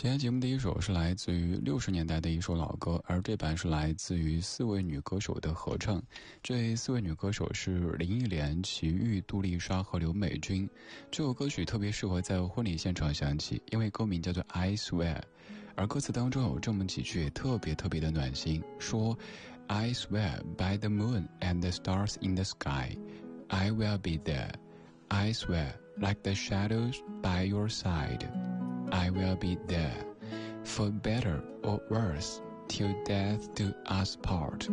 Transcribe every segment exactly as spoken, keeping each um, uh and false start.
今天节目第一首是来自于六十年代的一首老歌，而这版是来自于四位女歌手的合唱。这四位女歌手是林忆莲、齐豫、杜丽莎和刘美君。这首歌曲特别适合在婚礼现场响起，因为歌名叫做 I Swear， 而歌词当中有这么几句特别特别的暖心，说 I swear by the moon and the stars in the sky I will be there. I swear like the shadows by your side I will be there, for better or worse, till death do us part.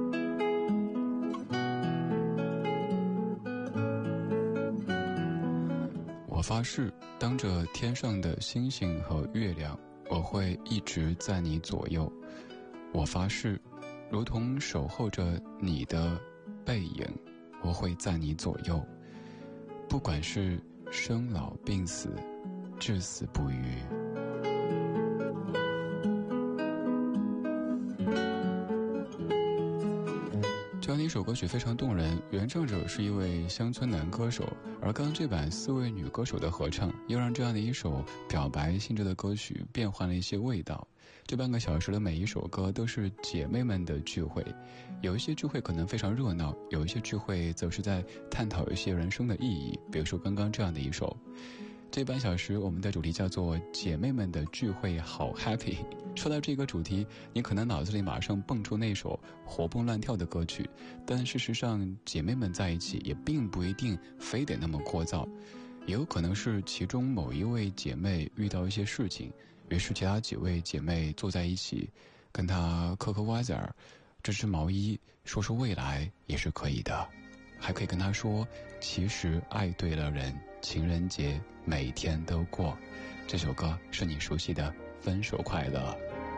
我发誓，当着天上的星星和月亮，我会一直在你左右。我发誓，如同守候着你的背影，我会在你左右。不管是生老病死，至死不渝。这样的一首歌曲非常动人，原唱者是一位乡村男歌手，而刚刚这版四位女歌手的合唱又让这样的一首表白性质的歌曲变换了一些味道。这半个小时的每一首歌都是姐妹们的聚会，有一些聚会可能非常热闹，有一些聚会则是在探讨一些人生的意义，比如说刚刚这样的一首。这半小时我们的主题叫做姐妹们的聚会好 happy。 说到这个主题，你可能脑子里马上蹦出那首活蹦乱跳的歌曲，但事实上姐妹们在一起也并不一定非得那么聒噪，也有可能是其中某一位姐妹遇到一些事情，于是其他几位姐妹坐在一起跟她嗑嗑瓜子儿，织织毛衣，说说未来也是可以的。还可以跟她说，其实爱对了人，情人节每天都过。这首歌是你熟悉的《分手快乐》。